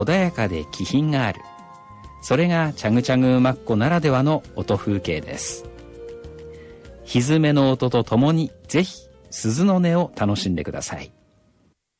穏やかで気品がある。それがチャグチャグ馬コならではの音風景です。蹄の音とともにぜひ鈴の音を楽しんでください。